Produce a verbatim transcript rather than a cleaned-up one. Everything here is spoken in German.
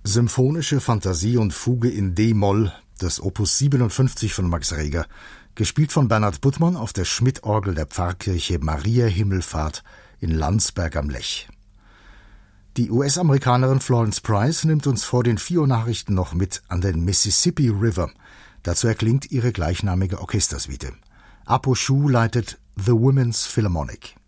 Symphonische Fantasie und Fuge in D-Moll des Opus siebenundfünfzig von Max Reger, gespielt von Bernhard Buttmann auf der Schmidt-Orgel der Pfarrkirche Maria Himmelfahrt in Landsberg am Lech. Die U S-Amerikanerin Florence Price nimmt uns vor den vier Uhr Nachrichten noch mit an den Mississippi River. Dazu erklingt ihre gleichnamige Orchestersuite. Apo Schuh leitet The Women's Philharmonic.